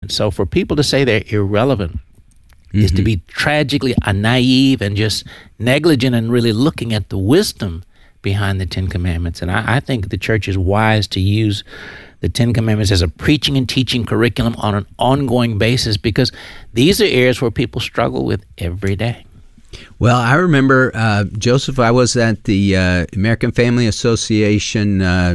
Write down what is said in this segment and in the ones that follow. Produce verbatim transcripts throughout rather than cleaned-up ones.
So for people to say they're irrelevant mm-hmm. is to be tragically uh, naive and just negligent and really looking at the wisdom behind the Ten Commandments. And I, I think the church is wise to use the Ten Commandments as a preaching and teaching curriculum on an ongoing basis, because these are areas where people struggle with every day. Well, I remember, uh, Joseph, I was at the uh, American Family Association uh,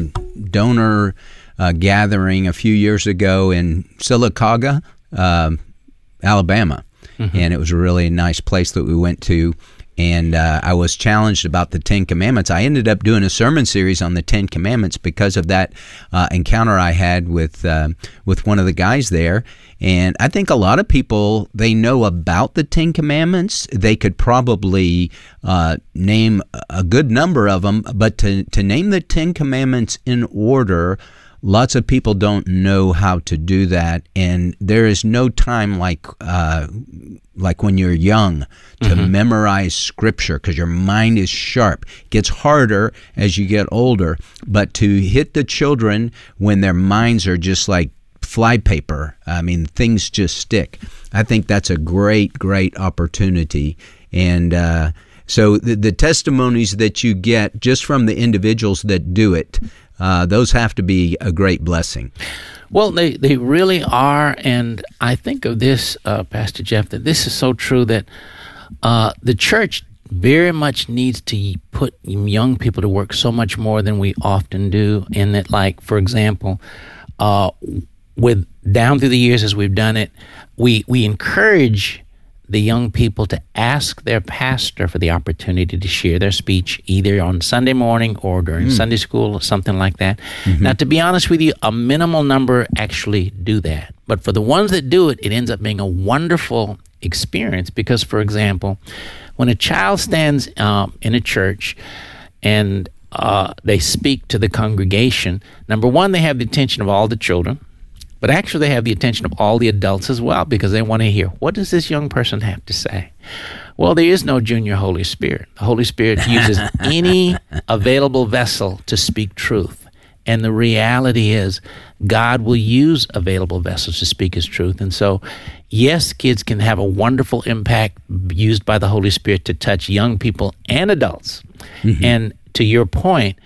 donor uh, gathering a few years ago in Sylacauga, uh, Alabama. Mm-hmm. And it was a really nice place that we went to. And uh, I was challenged about the Ten Commandments. I ended up doing a sermon series on the Ten Commandments because of that uh, encounter I had with uh, with one of the guys there. And I think a lot of people, they know about the Ten Commandments. They could probably uh, name a good number of them, but to, to name the Ten Commandments in order, lots of people don't know how to do that, and there is no time like uh, like when you're young to mm-hmm. memorize Scripture, because your mind is sharp. It gets harder as you get older, but to hit the children when their minds are just like flypaper, I mean, things just stick. I think that's a great, great opportunity, and uh, so the, the testimonies that you get just from the individuals that do it, Uh, those have to be a great blessing. Well, they, they really are, and I think of this, uh, Pastor Jeff, that this is so true that uh, the church very much needs to put young people to work so much more than we often do, in that, like, for example, uh, with down through the years as we've done it, we, we encourage the young people to ask their pastor for the opportunity to share their speech either on Sunday morning or during mm. Sunday school or something like that. Mm-hmm. Now, to be honest with you, a minimal number actually do that. But for the ones that do it, it ends up being a wonderful experience because, for example, when a child stands um, in a church and uh, they speak to the congregation, number one, they have the attention of all the children. But actually, they have the attention of all the adults as well, because they want to hear, what does this young person have to say? Well, there is no junior Holy Spirit. The Holy Spirit uses any available vessel to speak truth. And the reality is, God will use available vessels to speak His truth. And so, yes, kids can have a wonderful impact used by the Holy Spirit to touch young people and adults. Mm-hmm. And to your point,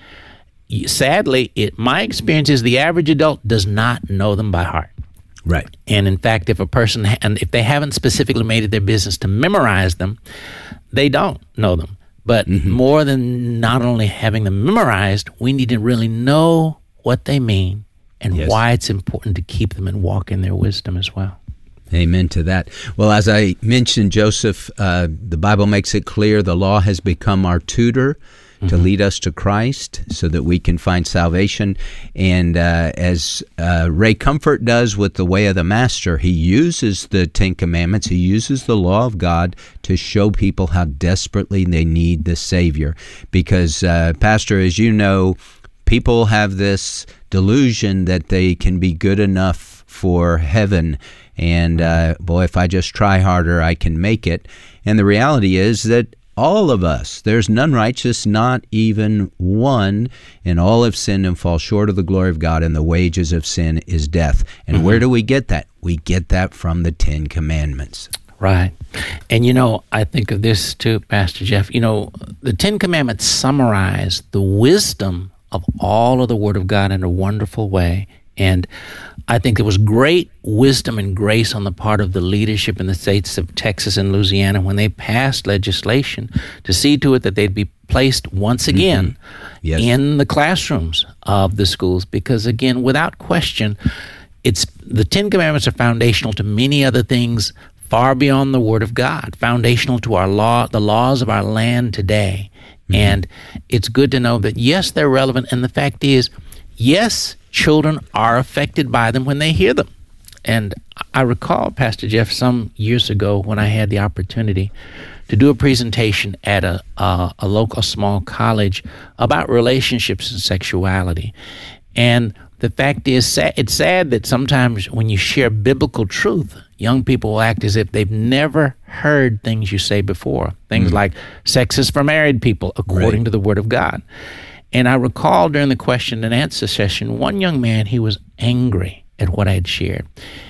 sadly, it, my experience is the average adult does not know them by heart. Right. And in fact, if a person, and if they haven't specifically made it their business to memorize them, they don't know them. But mm-hmm. more than not only having them memorized, we need to really know what they mean and yes. why it's important to keep them and walk in their wisdom as well. Amen to that. Well, as I mentioned, Joseph, uh, the Bible makes it clear the law has become our tutor to mm-hmm. lead us to Christ so that we can find salvation. And uh, as uh, Ray Comfort does with The Way of the Master, he uses the Ten Commandments, he uses the law of God to show people how desperately they need the Savior. Because, uh, Pastor, as you know, people have this delusion that they can be good enough for heaven. And, uh, boy, if I just try harder, I can make it. And the reality is that all of us, there's none righteous, not even one, and all have sinned and fall short of the glory of God, and the wages of sin is death. And mm-hmm. where do we get that? We get that from the Ten Commandments. Right. And, you know, I think of this too, Pastor Jeff. You know, the Ten Commandments summarize the wisdom of all of the Word of God in a wonderful way. And I think there was great wisdom and grace on the part of the leadership in the states of Texas and Louisiana when they passed legislation to see to it that they'd be placed once again mm-hmm. yes. in the classrooms of the schools. Because, again, without question, it's the Ten Commandments are foundational to many other things far beyond the Word of God, foundational to our law, the laws of our land today. Mm-hmm. And it's good to know that, yes, they're relevant. And the fact is, yes, children are affected by them when they hear them. And I recall, Pastor Jeff, some years ago when I had the opportunity to do a presentation at a, uh, a local small college about relationships and sexuality. And the fact is, it's sad that sometimes when you share biblical truth, young people will act as if they've never heard things you say before. Things mm-hmm. like sex is for married people, according right. to the Word of God. And I recall during the question and answer session, one young man, he was angry at what I had shared.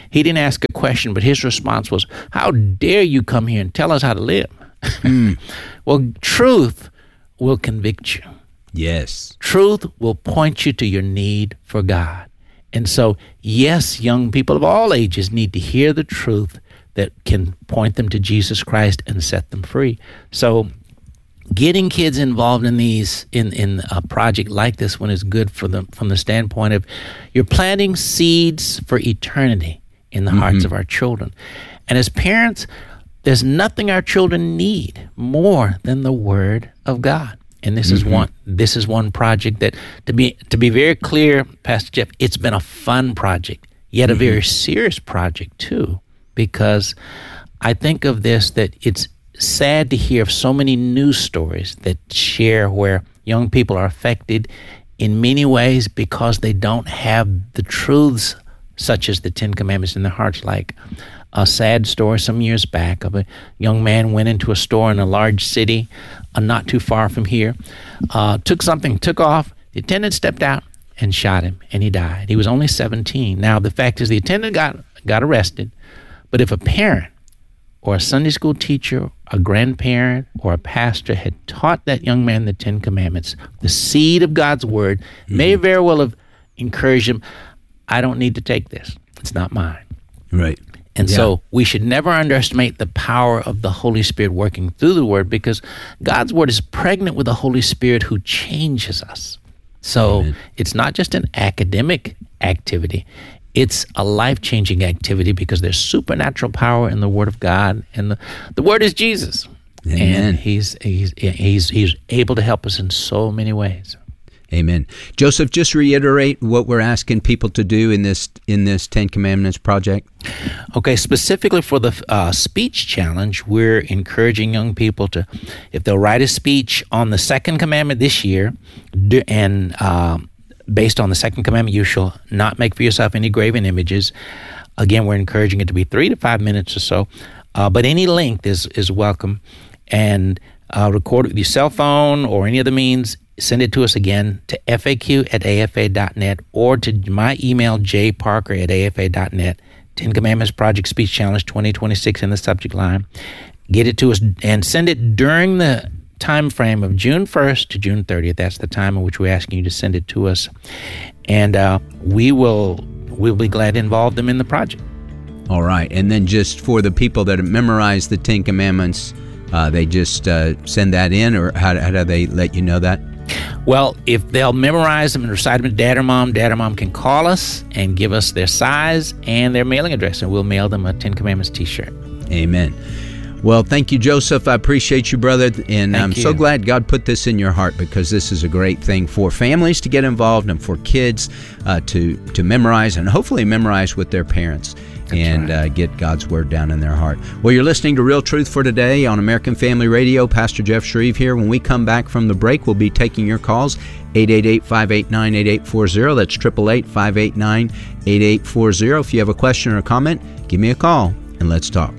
He didn't ask a question, but his response was, how dare you come here and tell us how to live? Mm. Well, truth will convict you. Yes. Truth will point you to your need for God. And so, yes, young people of all ages need to hear the truth that can point them to Jesus Christ and set them free. So getting kids involved in these, in, in a project like this one is good for them from the standpoint of you're planting seeds for eternity in the mm-hmm. hearts of our children. And as parents, there's nothing our children need more than the Word of God. And this mm-hmm. is one this is one project that, to be to be very clear, Pastor Jeff, it's been a fun project, yet a mm-hmm. very serious project too, because I think of this that it's sad to hear of so many news stories that share where young people are affected in many ways because they don't have the truths such as the Ten Commandments in their hearts. Like a sad story some years back of a young man went into a store in a large city uh, not too far from here, uh, took something, took off, the attendant stepped out and shot him, and he died. He was only seventeen. Now, the fact is the attendant got, got arrested, but if a parent or a Sunday school teacher, a grandparent, or a pastor had taught that young man the Ten Commandments, the seed of God's Word, mm-hmm. may very well have encouraged him, I don't need to take this. It's not mine. Right. And yeah. so we should never underestimate the power of the Holy Spirit working through the Word, because God's Word is pregnant with the Holy Spirit who changes us. So Amen. It's not just an academic activity. It's a life-changing activity because there's supernatural power in the Word of God, and the, the Word is Jesus. Amen. And he's, he's, he's, he's able to help us in so many ways. Amen. Joseph, just reiterate what we're asking people to do in this in this Ten Commandments project. Okay, specifically for the uh, speech challenge, we're encouraging young people to, if they'll write a speech on the second commandment this year, do, and uh, based on the second commandment, you shall not make for yourself any graven images. Again, we're encouraging it to be three to five minutes or so, uh, but any length is, is welcome. And uh, record it with your cell phone or any other means. Send it to us again to F A Q at A F A dot net or to my email, j parker at A F A dot net. Ten Commandments Project Speech Challenge twenty twenty-six in the subject line. Get it to us and send it during the time frame of June first to June thirtieth. That's the time in which we're asking you to send it to us. And uh, we will we'll be glad to involve them in the project. All right. And then just for the people that have memorized the Ten Commandments, uh, they just uh, send that in, or how, how do they let you know that? Well, if they'll memorize them and recite them to dad or mom, dad or mom can call us and give us their size and their mailing address, and we'll mail them a Ten Commandments t-shirt. Amen. Well, thank you, Joseph. I appreciate you, brother, and thank I'm you. so glad God put this in your heart, because this is a great thing for families to get involved and for kids uh, to, to memorize, and hopefully memorize with their parents. That's and right. uh, get God's Word down in their heart. Well, you're listening to Real Truth for Today on American Family Radio. Pastor Jeff Shreve here. When we come back from the break, we'll be taking your calls, eight eight eight, five eight nine, eight eight four zero. That's eight eight eight, five eight nine, eight eight four zero. If you have a question or a comment, give me a call and let's talk.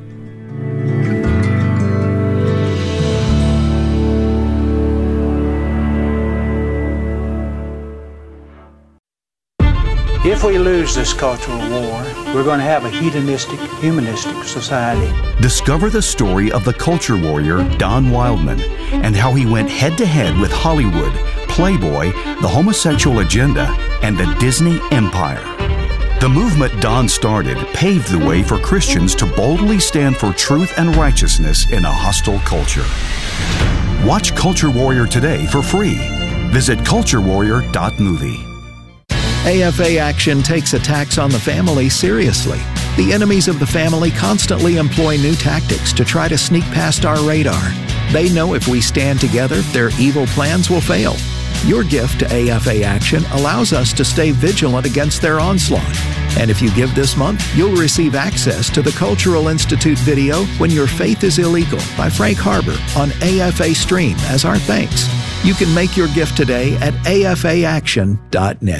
If we lose this cultural war, we're going to have a hedonistic, humanistic society. Discover the story of the culture warrior Don Wildman and how he went head-to-head with Hollywood, Playboy, the homosexual agenda, and the Disney Empire. The movement Don started paved the way for Christians to boldly stand for truth and righteousness in a hostile culture. Watch Culture Warrior today for free. Visit culture warrior dot movie. A F A Action takes attacks on the family seriously. The enemies of the family constantly employ new tactics to try to sneak past our radar. They know if we stand together, their evil plans will fail. Your gift to A F A Action allows us to stay vigilant against their onslaught. And if you give this month, you'll receive access to the Cultural Institute video, When Your Faith is Illegal, by Frank Harbor on A F A Stream as our thanks. You can make your gift today at A F A action dot net.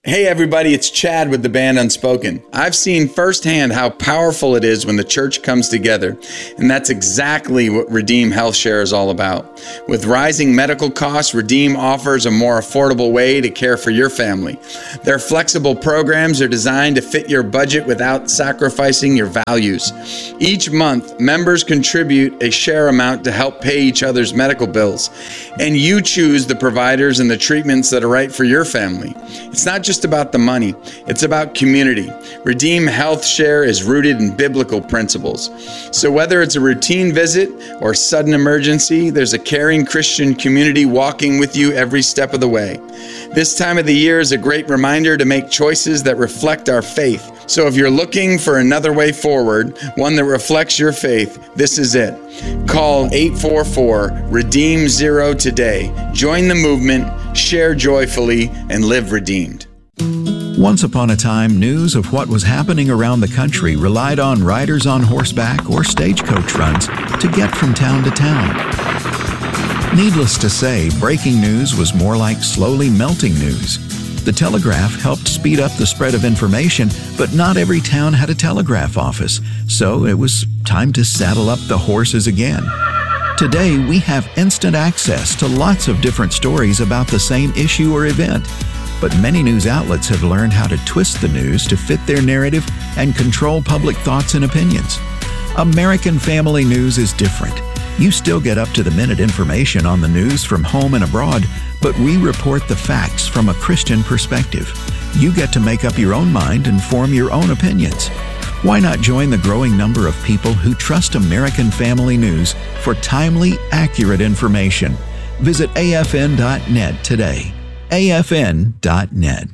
Hey everybody, it's Chad with the band Unspoken. I've seen firsthand how powerful it is when the church comes together, and that's exactly what Redeem Health Share is all about. With rising medical costs, Redeem offers a more affordable way to care for your family. Their flexible programs are designed to fit your budget without sacrificing your values. Each month, members contribute a share amount to help pay each other's medical bills, and you choose the providers and the treatments that are right for your family. It's not just about the money, it's about community. Redeem Health Share is rooted in biblical principles. So whether it's a routine visit or sudden emergency, there's a caring Christian community walking with you every step of the way. This time of the year is a great reminder to make choices that reflect our faith. So if you're looking for another way forward, one that reflects your faith, this is it. Call eight four four, redeem zero today. Join the movement, share joyfully, and live redeemed. Once upon a time, news of what was happening around the country relied on riders on horseback or stagecoach runs to get from town to town. Needless to say, breaking news was more like slowly melting news. The telegraph helped speed up the spread of information, but not every town had a telegraph office, so it was time to saddle up the horses again. Today, we have instant access to lots of different stories about the same issue or event. But many news outlets have learned how to twist the news to fit their narrative and control public thoughts and opinions. American Family News is different. You still get up-to-the-minute information on the news from home and abroad, but we report the facts from a Christian perspective. You get to make up your own mind and form your own opinions. Why not join the growing number of people who trust American Family News for timely, accurate information? Visit A F N dot net today. A F N dot net.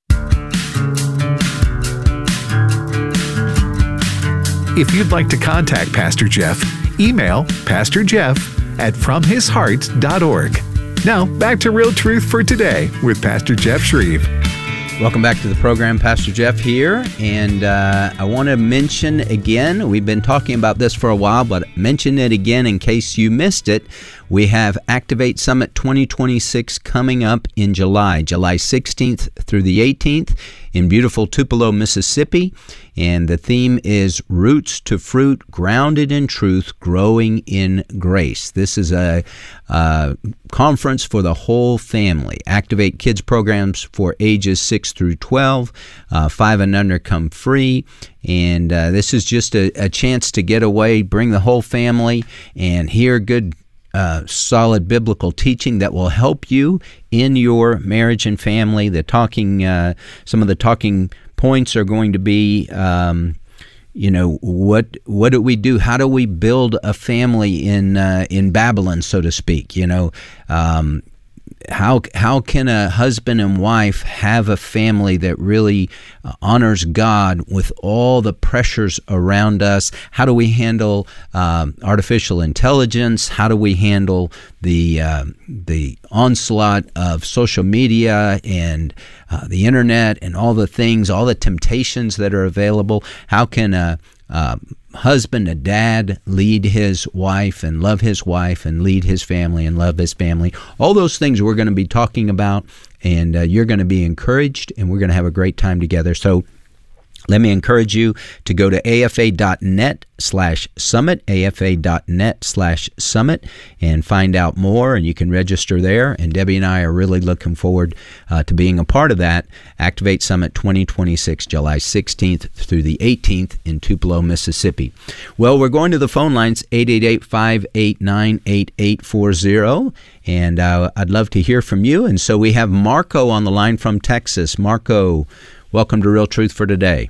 If you'd like to contact Pastor Jeff, email Pastor Jeff at from his heart dot org. Now, back to Real Truth for Today with Pastor Jeff Shreve. Welcome back to the program. Pastor Jeff here, and uh, I want to mention again, we've been talking about this for a while, but mention it again in case you missed it. We have Activate Summit twenty twenty-six coming up in July, July sixteenth through the eighteenth in beautiful Tupelo, Mississippi. And the theme is Roots to Fruit, Grounded in Truth, Growing in Grace. This is a, a conference for the whole family. Activate Kids programs for ages six through twelve. Uh, five and under come free. And uh, this is just a, a chance to get away, bring the whole family, and hear good Uh, solid biblical teaching that will help you in your marriage and family. The talking, uh, some of the talking points are going to be, um, you know, what what do we do? How do we build a family in uh, in Babylon, so to speak? You know, um, how how can a husband and wife have a family that really uh, honors God with all the pressures around us? How do we handle um, artificial intelligence? How do we handle the uh, the onslaught of social media and uh, the internet and all the things, all the temptations that are available? How can a uh, husband, a dad, lead his wife and love his wife and lead his family and love his family? All those things we're going to be talking about, and uh, you're going to be encouraged, and we're going to have a great time together. So let me encourage you to go to A F A dot net slash summit, A F A dot net slash summit, and find out more, and you can register there. And Debbie and I are really looking forward uh, to being a part of that. Activate Summit twenty twenty-six, July sixteenth through the eighteenth in Tupelo, Mississippi. Well, we're going to the phone lines, eight eight eight, five eight nine, eight eight four zero, and uh, I'd love to hear from you. And so we have Marco on the line from Texas. Marco, welcome to Real Truth for Today.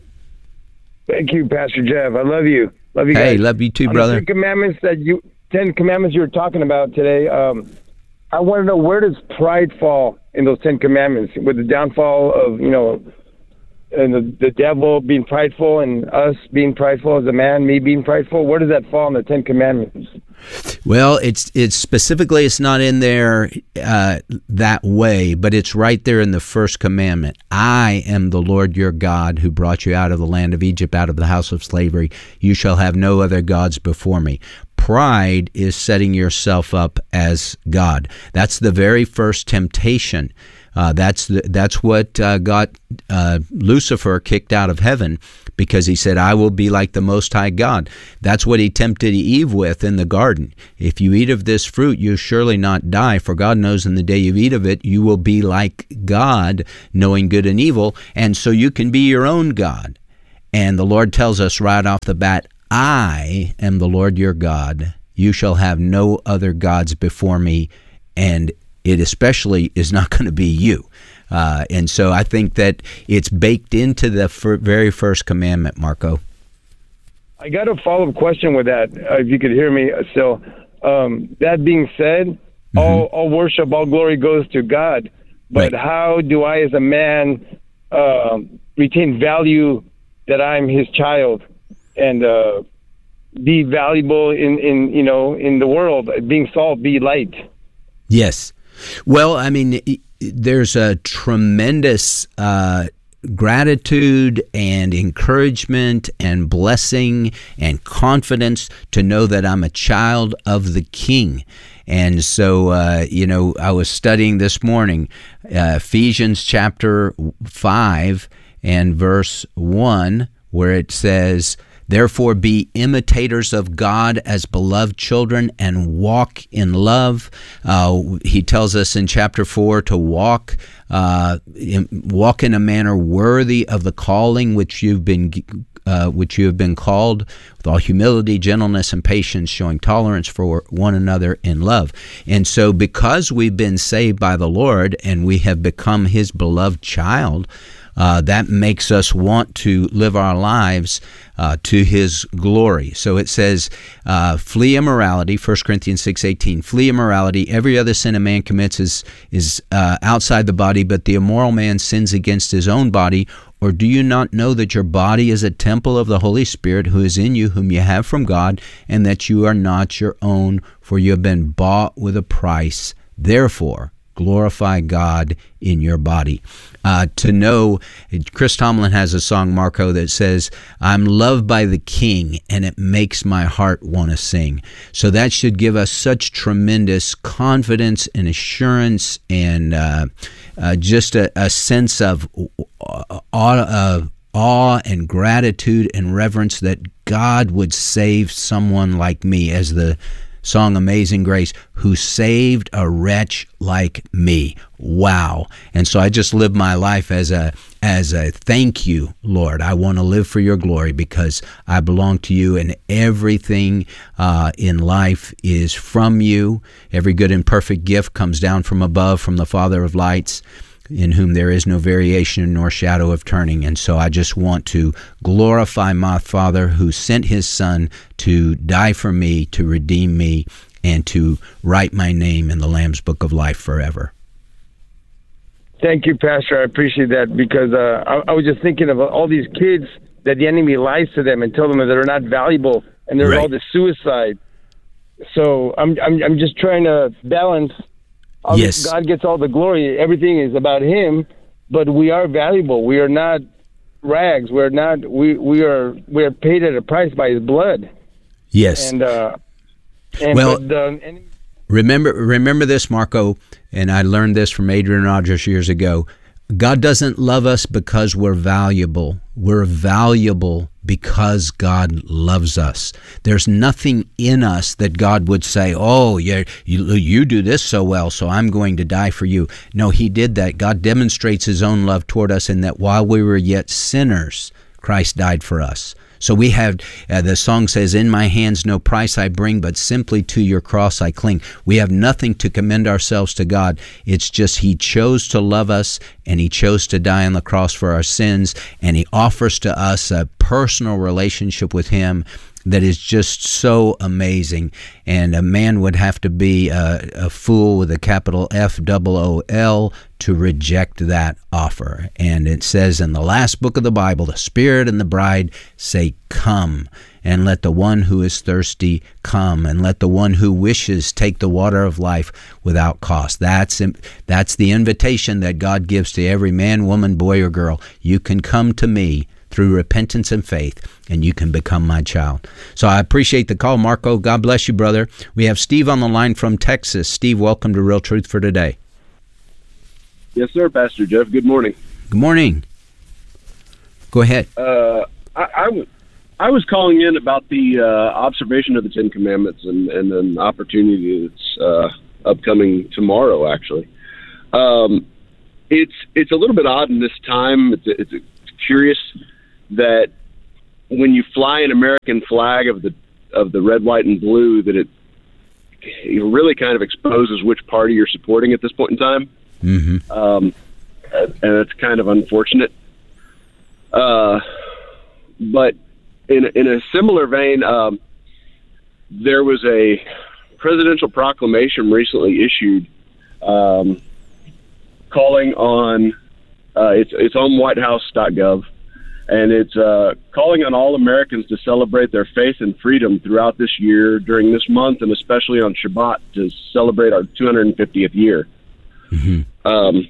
Thank you, Pastor Jeff. I love you. Love you guys. Hey, love you too, On brother. The Ten Commandments that you Ten Commandments you were talking about today. Um, I want to know, where does pride fall in those Ten Commandments? With the downfall of, you know, and the, the devil being prideful and us being prideful as a man, me being prideful, where does that fall in the Ten Commandments? Well, it's it's specifically, it's not in there uh, that way, but it's right there in the first commandment. I am the Lord your God who brought you out of the land of Egypt, out of the house of slavery. You shall have no other gods before me. Pride is setting yourself up as God. That's the very first temptation. Uh, that's the, that's what uh, got uh, Lucifer kicked out of heaven, because he said, I will be like the Most High God. That's what he tempted Eve with in the garden. If you eat of this fruit, you'll surely not die, for God knows in the day you eat of it, you will be like God, knowing good and evil, and so you can be your own God. And the Lord tells us right off the bat, I am the Lord your God. You shall have no other gods before me, and it especially is not going to be you. Uh, and so I think that it's baked into the fir- very first commandment, Marco. I got a follow-up question with that, uh, if you could hear me still. Um, that being said, mm-hmm. all, all worship, all glory goes to God. But right. how do I, as a man, uh, retain value that I'm his child and uh, be valuable in, in, you know, in the world, being salt, be light? Yes. Well, I mean, there's a tremendous uh, gratitude and encouragement and blessing and confidence to know that I'm a child of the King. And so, uh, you know, I was studying this morning, uh, Ephesians chapter five and verse one, where it says, therefore be imitators of God as beloved children and walk in love. Uh, he tells us in chapter four to walk uh, in, walk in a manner worthy of the calling which you've been uh, which you have been called, with all humility, gentleness, and patience, showing tolerance for one another in love. And so because we've been saved by the Lord and we have become his beloved child, Uh, that makes us want to live our lives uh, to his glory. So it says, uh, flee immorality, First Corinthians six eighteen, flee immorality. Every other sin a man commits is, is uh, outside the body, but the immoral man sins against his own body. Or do you not know that your body is a temple of the Holy Spirit who is in you, whom you have from God, and that you are not your own, for you have been bought with a price? Therefore, glorify God in your body. Uh, to know, Chris Tomlin has a song, Marco, that says, I'm loved by the King, and it makes my heart want to sing. So that should give us such tremendous confidence and assurance and uh, uh, just a, a sense of awe, uh, awe and gratitude and reverence that God would save someone like me, as the song Amazing Grace, who saved a wretch like me. Wow. And so I just live my life as a as a thank you, Lord. I want to live for your glory because I belong to you, and everything uh, in life is from you. Every good and perfect gift comes down from above, from the Father of lights, in whom there is no variation nor shadow of turning. And so I just want to glorify my Father who sent his Son to die for me, to redeem me, and to write my name in the Lamb's Book of Life forever. Thank you, Pastor. I appreciate that, because uh, I, I was just thinking of all these kids that the enemy lies to them and tell them that they're not valuable, and there's right. all this suicide. So I'm I'm I'm just trying to balance. All yes. this, God gets all the glory. Everything is about him, but we are valuable. We are not rags. We're not. We we are we are paid at a price by his blood. Yes. And uh, and well. But, uh, and, Remember remember this, Marco, and I learned this from Adrian Rogers years ago. God doesn't love us because we're valuable. We're valuable because God loves us. There's nothing in us that God would say, oh, yeah, you, you do this so well, so I'm going to die for you. No, he did that. God demonstrates his own love toward us in that while we were yet sinners, Christ died for us. So we have, uh, the song says, in my hands no price I bring, but simply to your cross I cling. We have nothing to commend ourselves to God. It's just he chose to love us, and he chose to die on the cross for our sins, and he offers to us a personal relationship with him that is just so amazing. And a man would have to be a, a fool with a capital F double O L to reject that offer. And it says in the last book of the Bible, the Spirit and the bride say, come, and let the one who is thirsty come, and let the one who wishes take the water of life without cost. That's that's the invitation that God gives to every man, woman, boy, or girl. You can come to me through repentance and faith, and you can become my child. So I appreciate the call, Marco. God bless you, brother. We have Steve on the line from Texas. Steve, welcome to Real Truth for Today. Yes, sir, Pastor Jeff. Good morning. Good morning. Go ahead. Uh, I, I, w- I was calling in about the uh, observation of the Ten Commandments and, and an opportunity that's uh, upcoming tomorrow, actually. Um, it's it's a little bit odd in this time. It's, it's, it's curious that when you fly an American flag of the of the red, white, and blue, that it, it really kind of exposes which party you're supporting at this point in time. Mm-hmm. Um, and it's kind of unfortunate. Uh, but in in a similar vein, um, there was a presidential proclamation recently issued um, calling on uh, it's it's on white house dot gov, and it's uh, calling on all Americans to celebrate their faith and freedom throughout this year during this month, and especially on Shabbat to celebrate our two hundred fiftieth year. Mm-hmm. Um,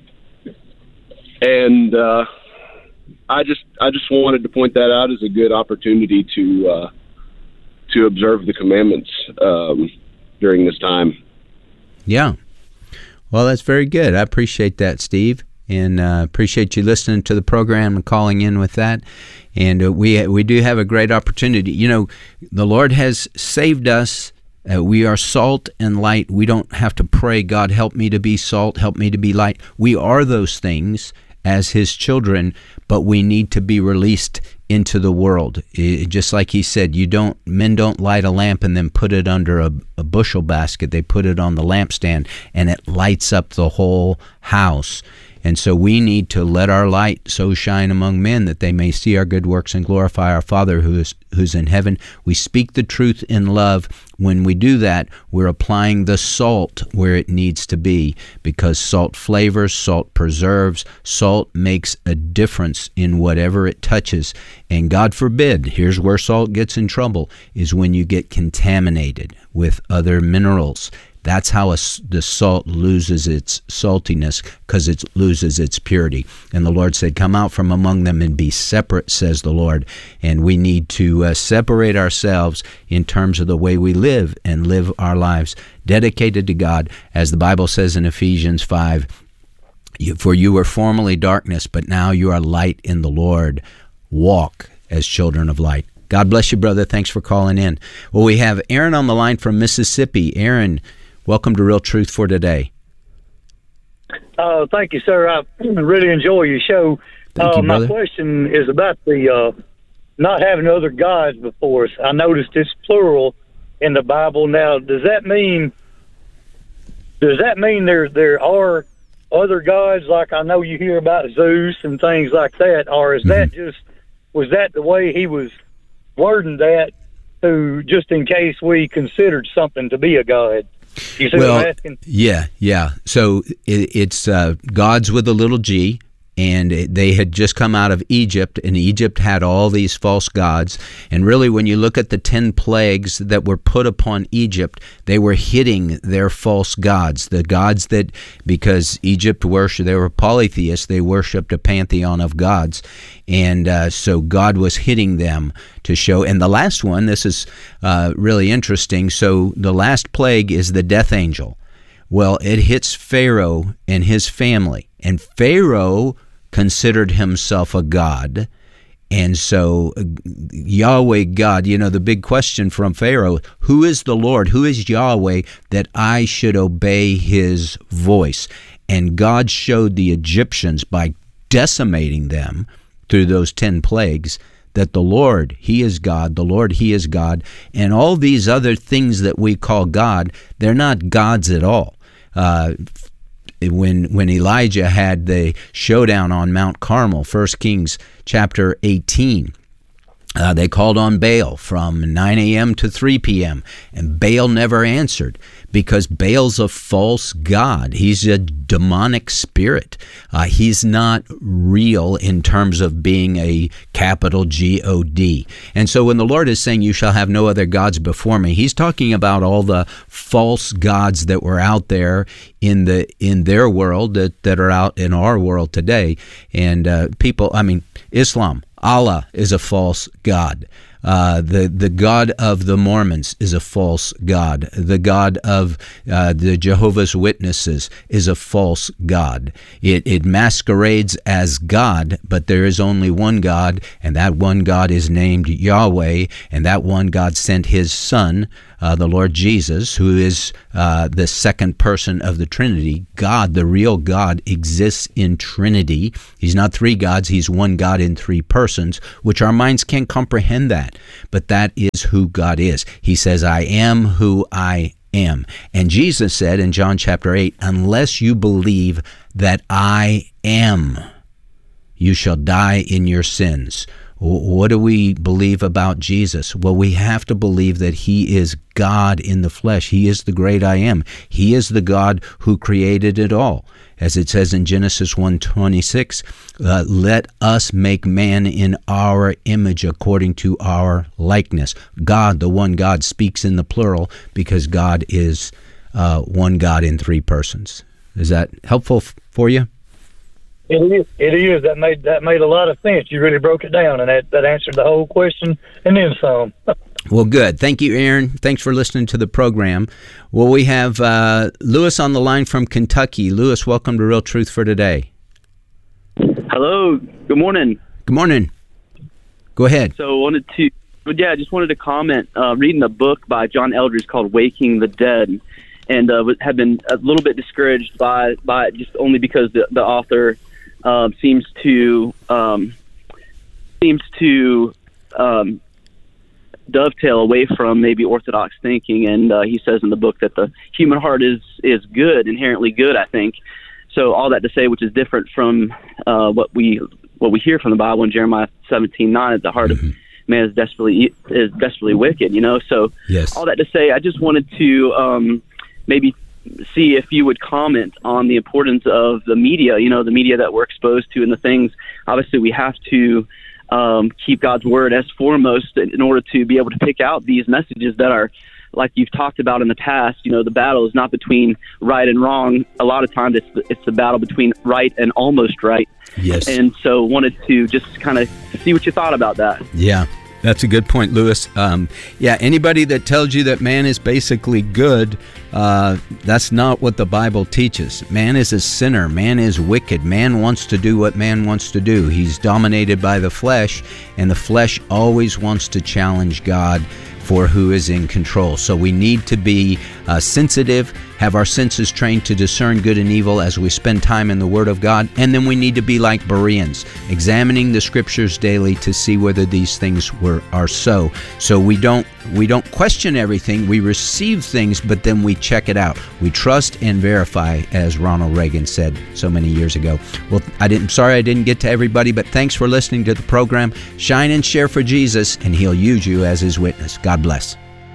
and uh, I just I just wanted to point that out as a good opportunity to uh, to observe the commandments um, during this time. Yeah. Well, that's very good. I appreciate that, Steve, and uh, appreciate you listening to the program and calling in with that. And uh, we we do have a great opportunity. You know, the Lord has saved us. Uh, we are salt and light. We don't have to pray, God, help me to be salt, help me to be light. We are those things as His children, but we need to be released into the world. It, just like He said, you don't men don't light a lamp and then put it under a, a bushel basket. They put it on the lampstand, and it lights up the whole house. And so we need to let our light so shine among men that they may see our good works and glorify our Father who is who's in heaven. We speak the truth in love. When we do that, we're applying the salt where it needs to be, because salt flavors, salt preserves, salt makes a difference in whatever it touches. And God forbid, here's where salt gets in trouble, is when you get contaminated with other minerals. That's how a, the salt loses its saltiness, because it loses its purity. And the Lord said, come out from among them and be separate, says the Lord. And we need to uh, separate ourselves in terms of the way we live and live our lives dedicated to God. As the Bible says in Ephesians five, for you were formerly darkness, but now you are light in the Lord. Walk as children of light. God bless you, brother. Thanks for calling in. Well, we have Aaron on the line from Mississippi. Aaron, welcome to Real Truth for Today. Uh, thank you, sir. I really enjoy your show. Thank uh, you, brother. My question is about the uh, not having other gods before us. I noticed it's plural in the Bible. Now, does that mean does that mean there there are other gods? Like I know you hear about Zeus and things like that. Or is mm-hmm. that just was that the way he was wording that, to just in case we considered something to be a god? You see well, what I'm asking? Yeah, yeah. So it, it's uh, gods with a little g, and it, they had just come out of Egypt, and Egypt had all these false gods. And really, when you look at the ten plagues that were put upon Egypt, they were hitting their false gods, the gods that, because Egypt worshiped, they were polytheists, they worshipped a pantheon of gods. And uh, so God was hitting them to show. And the last one, this is uh, really interesting. So the last plague is the death angel. Well, it hits Pharaoh and his family. And Pharaoh considered himself a god. And so uh, Yahweh God, you know, the big question from Pharaoh, who is the Lord? Who is Yahweh that I should obey his voice? And God showed the Egyptians by decimating them through those ten plagues that the Lord, he is God, the Lord, he is God. And all these other things that we call God, they're not gods at all. Uh, when when Elijah had the showdown on Mount Carmel, First Kings chapter eighteen, uh, they called on Baal from nine a.m. to three p.m., and Baal never answered, because Baal's a false god. He's a demonic spirit. Uh, he's not real in terms of being a capital G O D. And so when the Lord is saying, you shall have no other gods before me, he's talking about all the false gods that were out there in the in their world that, that are out in our world today. And uh, people, I mean, Islam, Allah is a false god. Uh, the the God of the Mormons is a false God. The God of uh, the Jehovah's Witnesses is a false God. It, it masquerades as God, but there is only one God, and that one God is named Yahweh, and that one God sent his Son, uh, the Lord Jesus, who is uh, the second person of the Trinity. God, the real God, exists in Trinity. He's not three gods, he's one God in three persons, which our minds can't comprehend that. But that is who God is. He says, I am who I am. And Jesus said in John chapter eight, unless you believe that I am, you shall die in your sins. What do we believe about Jesus? Well, we have to believe that he is God in the flesh. He is the great I am. He is the God who created it all. As it says in Genesis one twenty-six, uh, let us make man in our image according to our likeness. God, the one God, speaks in the plural because God is uh, one God in three persons. Is that helpful f- for you? It is. It is. That made that made a lot of sense. You really broke it down, and that, that answered the whole question and then some. Well, good. Thank you, Aaron. Thanks for listening to the program. Well, we have uh, Lewis on the line from Kentucky. Lewis, welcome to Real Truth for Today. Hello. Good morning. Good morning. Go ahead. So I wanted to, yeah, I just wanted to comment, uh, reading a book by John Eldredge called Waking the Dead, and uh, have been a little bit discouraged by, by it just only because the, the author uh, seems to, um, seems to, um, dovetail away from maybe orthodox thinking, and uh, he says in the book that the human heart is is good, inherently good, I think. So all that to say, which is different from uh, what we what we hear from the Bible in Jeremiah seventeen nine, that the heart mm-hmm. of man is desperately is desperately wicked. You know, so yes. All that to say, I just wanted to um, maybe see if you would comment on the importance of the media. You know, the media that we're exposed to, and the things. Obviously, we have to. Um, keep God's word as foremost in order to be able to pick out these messages that are, like you've talked about in the past. You know, the battle is not between right and wrong. A lot of times it's the, it's the battle between right and almost right. Yes. And so wanted to just kind of see what you thought about that. Yeah, that's a good point, Lewis. Um, yeah, anybody that tells you that man is basically good, uh, that's not what the Bible teaches. Man is a sinner. Man is wicked. Man wants to do what man wants to do. He's dominated by the flesh, and the flesh always wants to challenge God for who is in control. So we need to be uh, sensitive, have our senses trained to discern good and evil as we spend time in the Word of God, and then we need to be like Bereans, examining the Scriptures daily to see whether these things were are so. So we don't we don't question everything. We receive things, but then we check it out. We trust and verify, as Ronald Reagan said so many years ago. Well, I didn't. Sorry, I didn't get to everybody, but thanks for listening to the program. Shine and share for Jesus, and He'll use you as His witness. God bless.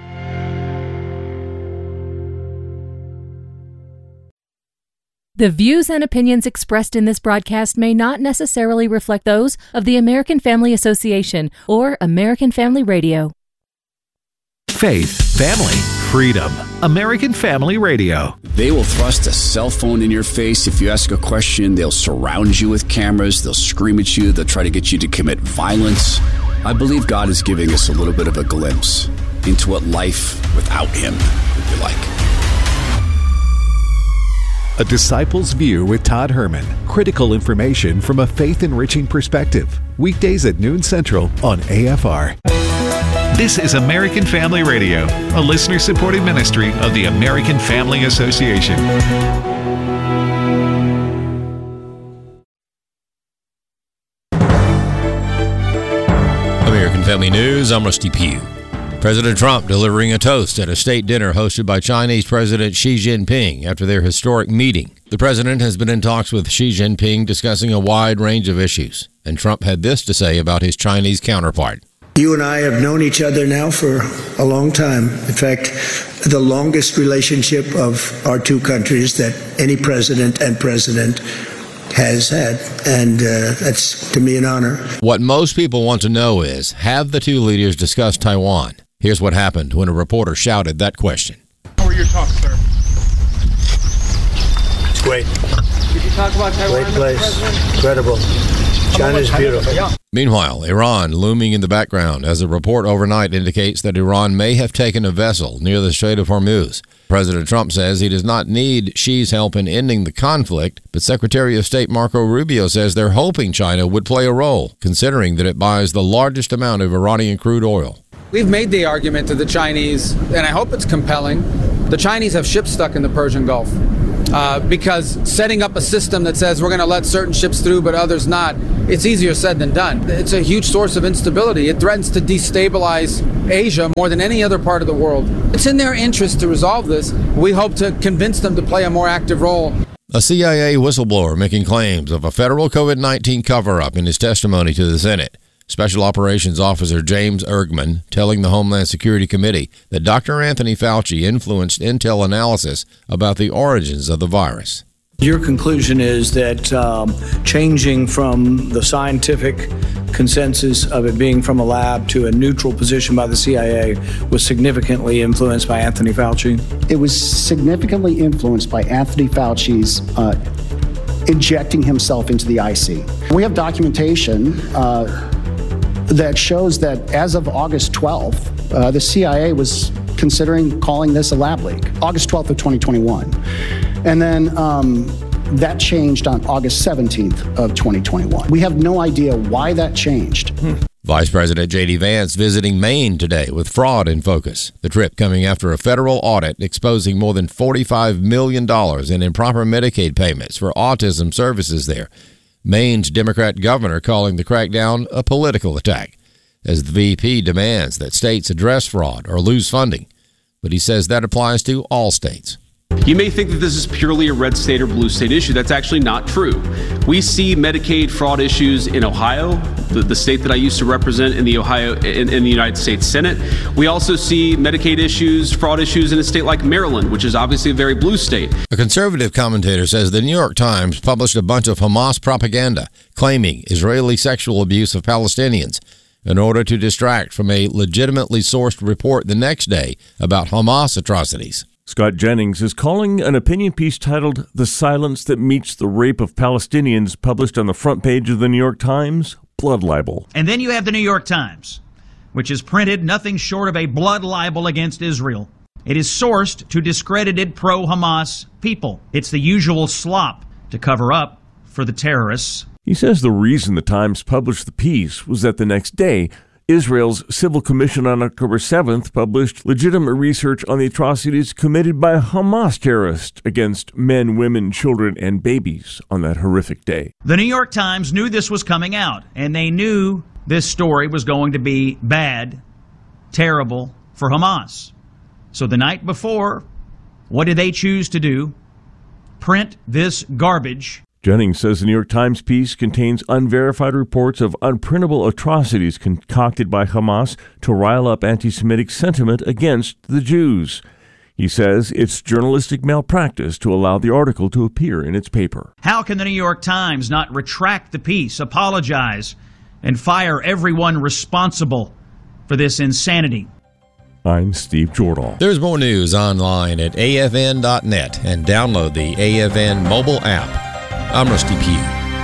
The views and opinions expressed in this broadcast may not necessarily reflect those of the American Family Association or American Family Radio. Faith, family, freedom. American Family Radio. They will thrust a cell phone in your face. If you ask a question, they'll surround you with cameras. They'll scream at you. They'll try to get you to commit violence. I believe God is giving us a little bit of a glimpse into what life without Him would be like. A Disciple's View with Todd Herman. Critical information from a faith-enriching perspective. Weekdays at noon Central on A F R. This is American Family Radio, a listener-supported ministry of the American Family Association. American Family News, I'm Rusty Pugh. President Trump delivering a toast at a state dinner hosted by Chinese President Xi Jinping after their historic meeting. The president has been in talks with Xi Jinping discussing a wide range of issues, and Trump had this to say about his Chinese counterpart. You and I have known each other now for a long time. In fact, the longest relationship of our two countries that any president and president has had, and uh, that's, to me, an honor. What most people want to know is, have the two leaders discussed Taiwan? Here's what happened when a reporter shouted that question. How were your talks, sir? It's great. Did you talk about Taiwan? Great place. Incredible. China's beautiful. Meanwhile, Iran looming in the background as a report overnight indicates that Iran may have taken a vessel near the Strait of Hormuz. President Trump says he does not need Xi's help in ending the conflict, but Secretary of State Marco Rubio says they're hoping China would play a role, considering that it buys the largest amount of Iranian crude oil. We've made the argument to the Chinese, and I hope it's compelling. The Chinese have ships stuck in the Persian Gulf uh, because setting up a system that says we're going to let certain ships through but others not, it's easier said than done. It's a huge source of instability. It threatens to destabilize Asia more than any other part of the world. It's in their interest to resolve this. We hope to convince them to play a more active role. A C I A whistleblower making claims of a federal COVID nineteen cover-up in his testimony to the Senate. Special Operations Officer James Ergman telling the Homeland Security Committee that Doctor Anthony Fauci influenced intel analysis about the origins of the virus. Your conclusion is that um, changing from the scientific consensus of it being from a lab to a neutral position by the C I A was significantly influeed by Anthony Fauci? It was significantly influenced by Anthony Fauci's uh, injecting himself into the I C. We have documentation uh, that shows that as of August twelfth, uh, the C I A was considering calling this a lab leak, August twelfth of twenty twenty-one. And then um, that changed on August seventeenth of twenty twenty-one. We have no idea why that changed. Hmm. Vice President J D Vance visiting Maine today with fraud in focus. The trip coming after a federal audit exposing more than forty-five million dollars in improper Medicaid payments for autism services there. Maine's Democrat governor calling the crackdown a political attack, as the V P demands that states address fraud or lose funding. But he says that applies to all states. You may think that this is purely a red state or blue state issue. That's actually not true. We see Medicaid fraud issues in Ohio, the, the state that I used to represent in the Ohio in, in the United States Senate. We also see Medicaid issues, fraud issues in a state like Maryland, which is obviously a very blue state. A conservative commentator says the New York Times published a bunch of Hamas propaganda claiming Israeli sexual abuse of Palestinians in order to distract from a legitimately sourced report the next day about Hamas atrocities. Scott Jennings is calling an opinion piece titled "The Silence That Meets the Rape of Palestinians," published on the front page of the New York Times, blood libel. And then you have the New York Times, which has printed nothing short of a blood libel against Israel. It is sourced to discredited pro-Hamas people. It's the usual slop to cover up for the terrorists. He says the reason the Times published the piece was that the next day, Israel's Civil Commission on October seventh published legitimate research on the atrocities committed by Hamas terrorists against men, women, children, and babies on that horrific day. The New York Times knew this was coming out, and they knew this story was going to be bad, terrible for Hamas. So the night before, what did they choose to do? Print this garbage. Jennings says the New York Times piece contains unverified reports of unprintable atrocities concocted by Hamas to rile up anti-Semitic sentiment against the Jews. He says it's journalistic malpractice to allow the article to appear in its paper. How can the New York Times not retract the piece, apologize, and fire everyone responsible for this insanity? I'm Steve Jordahl. There's more news online at A F N dot net and download the A F N mobile app. I'm Rusty Pugh.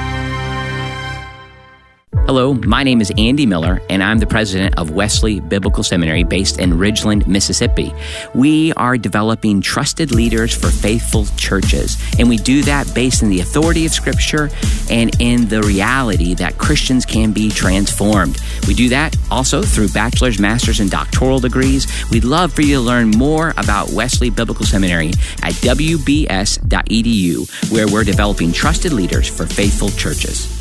Hello, my name is Andy Miller, and I'm the president of Wesley Biblical Seminary based in Ridgeland, Mississippi. We are developing trusted leaders for faithful churches, and we do that based in the authority of Scripture and in the reality that Christians can be transformed. We do that also through bachelor's, master's, and doctoral degrees. We'd love for you to learn more about Wesley Biblical Seminary at W B S dot E D U, where we're developing trusted leaders for faithful churches.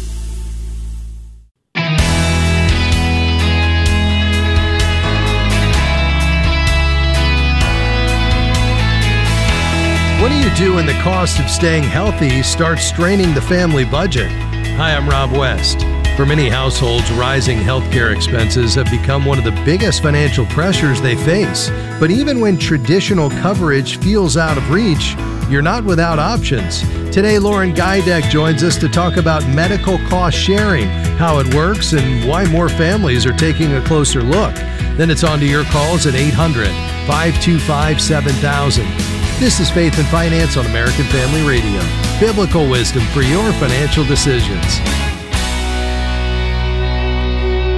What do you do when the cost of staying healthy starts straining the family budget? Hi, I'm Rob West. For many households, rising healthcare expenses have become one of the biggest financial pressures they face. But even when traditional coverage feels out of reach, you're not without options. Today, Lauren Geideck joins us to talk about medical cost sharing, how it works, and why more families are taking a closer look. Then it's on to your calls at eight hundred, five two five, seven thousand. This is Faith and Finance on American Family Radio. Biblical wisdom for your financial decisions.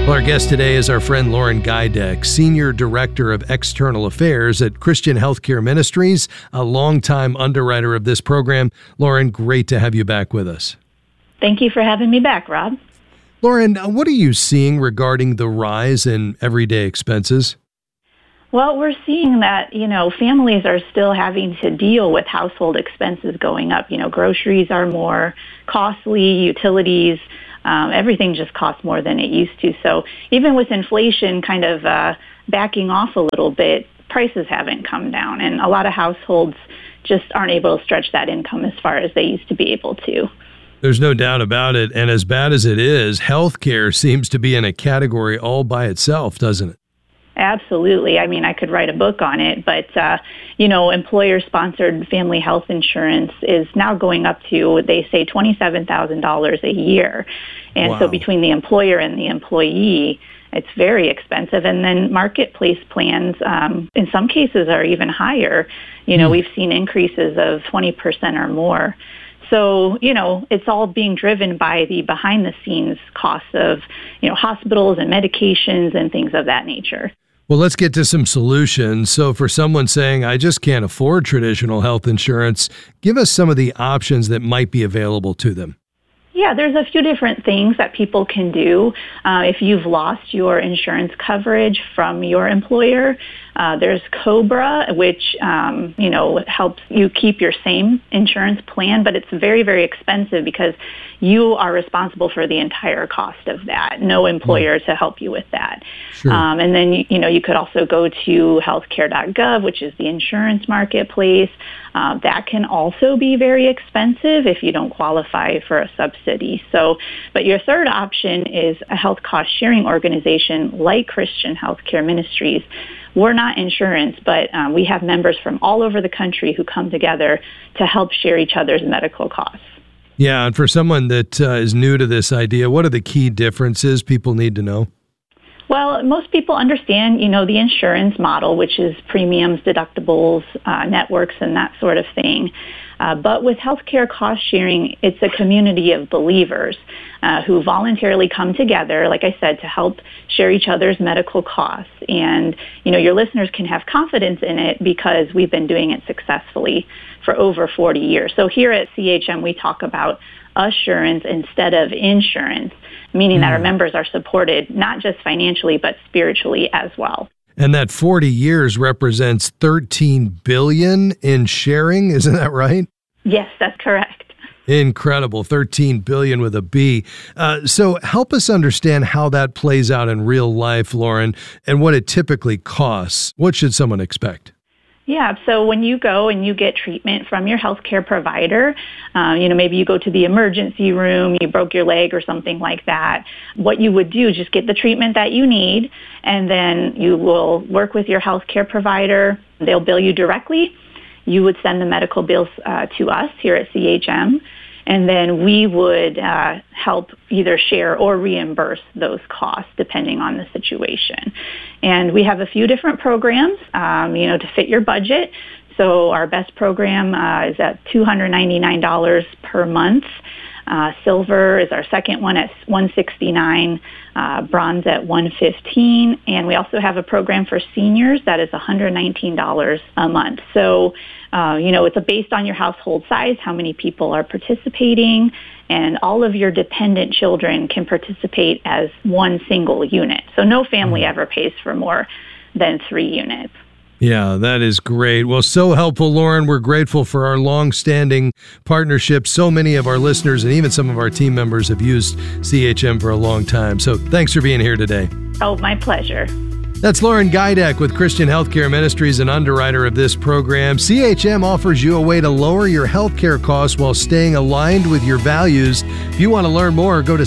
Well, our guest today is our friend Lauren Geideck, Senior Director of External Affairs at Christian Healthcare Ministries, a longtime underwriter of this program. Lauren, great to have you back with us. Thank you for having me back, Rob. Lauren, what are you seeing regarding the rise in everyday expenses? Well, we're seeing that, you know, families are still having to deal with household expenses going up. You know, groceries are more costly, utilities, Um, everything just costs more than it used to. So even with inflation kind of uh, backing off a little bit, prices haven't come down. And a lot of households just aren't able to stretch that income as far as they used to be able to. There's no doubt about it. And as bad as it is, healthcare seems to be in a category all by itself, doesn't it? Absolutely. I mean, I could write a book on it, but, uh, you know, employer-sponsored family health insurance is now going up to, they say, twenty-seven thousand dollars a year. And wow. So between the employer and the employee, it's very expensive. And then marketplace plans, um, in some cases, are even higher. You know, mm. we've seen increases of twenty percent or more. So, you know, it's all being driven by the behind-the-scenes costs of, you know, hospitals and medications and things of that nature. Well, let's get to some solutions. So for someone saying, I just can't afford traditional health insurance, give us some of the options that might be available to them. Yeah, there's a few different things that people can do. Uh, if you've lost your insurance coverage from your employer, uh, there's COBRA, which, um, you know, helps you keep your same insurance plan, but it's very, very expensive because you are responsible for the entire cost of that. No employer to help you with that. Sure. Um, and then, you, you know, you could also go to healthcare dot gov, which is the insurance marketplace. Uh, that can also be very expensive if you don't qualify for a subsidy. So, but your third option is a health cost sharing organization like Christian Healthcare Ministries. We're not insurance, but um, we have members from all over the country who come together to help share each other's medical costs. Yeah, and for someone that uh, is new to this idea, what are the key differences people need to know? Well, most people understand, you know, the insurance model, which is premiums, deductibles, uh, networks, and that sort of thing. Uh, but with healthcare cost sharing, it's a community of believers uh, who voluntarily come together, like I said, to help share each other's medical costs. And, you know, your listeners can have confidence in it because we've been doing it successfully for over forty years. So here at C H M, we talk about assurance instead of insurance, meaning mm. that our members are supported not just financially, but spiritually as well. And that forty years represents thirteen billion dollars in sharing, isn't that right? Yes, that's correct. Incredible, thirteen billion dollars with a B. Uh, so help us understand how that plays out in real life, Lauren, and what it typically costs. What should someone expect? Yeah, so when you go and you get treatment from your healthcare provider, uh, you know, maybe you go to the emergency room, you broke your leg or something like that, what you would do is just get the treatment that you need, and then you will work with your healthcare provider. They'll bill you directly. You would send the medical bills uh, to us here at C H M, and then we would uh, help either share or reimburse those costs depending on the situation. And we have a few different programs, um, you know, to fit your budget. So our best program uh, is at two hundred ninety-nine dollars per month. Uh, silver is our second one at one hundred sixty-nine dollars, uh, bronze at one hundred fifteen dollars, and we also have a program for seniors that is one hundred nineteen dollars a month. So, uh, you know, it's a based on your household size, how many people are participating, and all of your dependent children can participate as one single unit. So no family ever pays for more than three units. Yeah, that is great. Well, so helpful, Lauren. We're grateful for our long-standing partnership. So many of our listeners and even some of our team members have used C H M for a long time. So thanks for being here today. Oh, my pleasure. That's Lauren Geideck with Christian Healthcare Ministries, an underwriter of this program. C H M offers you a way to lower your healthcare costs while staying aligned with your values. If you want to learn more, go to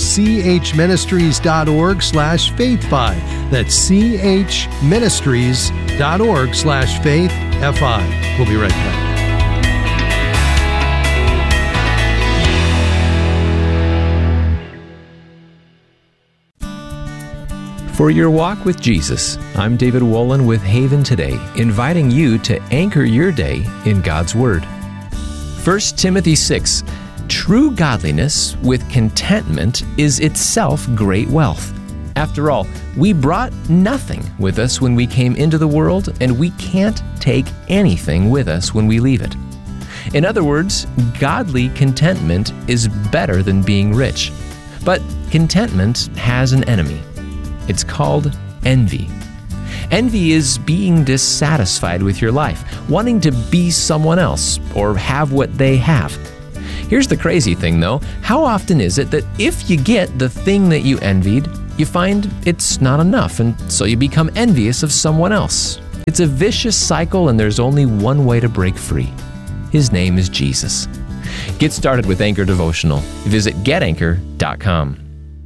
chministries.org slash faithfi. That's chministries.org slash faithfi. We'll be right back. For your walk with Jesus, I'm David Wolin with Haven Today, inviting you to anchor your day in God's Word. First Timothy six, true godliness with contentment is itself great wealth. After all, we brought nothing with us when we came into the world, and we can't take anything with us when we leave it. In other words, godly contentment is better than being rich. But contentment has an enemy. It's called envy. Envy is being dissatisfied with your life, wanting to be someone else or have what they have. Here's the crazy thing, though. How often is it that if you get the thing that you envied, you find it's not enough, and so you become envious of someone else? It's a vicious cycle, and there's only one way to break free. His name is Jesus. Get started with Anchor Devotional. Visit get anchor dot com.